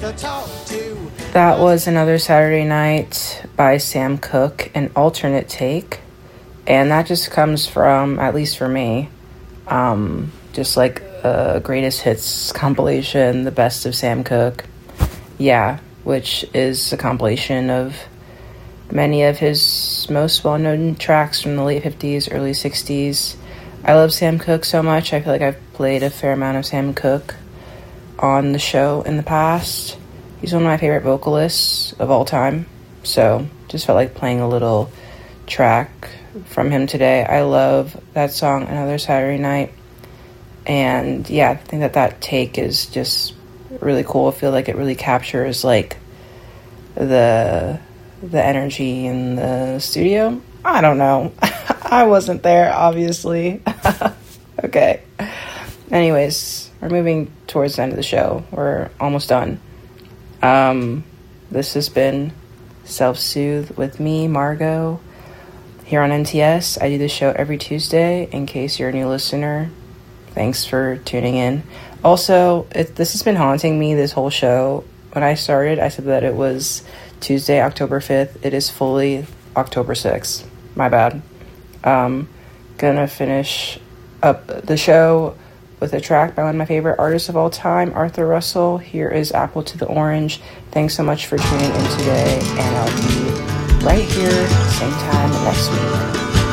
That was Another Saturday Night by Sam Cooke, an alternate take. And that just comes from, at least for me, just like a greatest hits compilation, the best of Sam Cooke. Yeah, which is a compilation of many of his most well-known tracks from the late 50s, early 60s. I love Sam Cooke so much. I feel like I've played a fair amount of Sam Cooke on the show in the past. He's one of my favorite vocalists of all time, so just felt like playing a little track from him today. I love that song, Another Saturday Night, and yeah, I think that take is just really cool. I feel like it really captures like the energy in the studio. I don't know. I wasn't there, obviously. Okay. Anyways, we're moving towards the end of the show. We're almost done. This has been Self-Soothe with me, Margot, here on NTS. I do this show every Tuesday, in case you're a new listener. Thanks for tuning in. Also, this has been haunting me this whole show. When I started, I said that it was Tuesday, October 5th. It is fully October 6th. My bad. Gonna finish up the show with a track by one of my favorite artists of all time, Arthur Russell. Here is Apple to the Orange. Thanks so much for tuning in today, and I'll be right here, same time next week.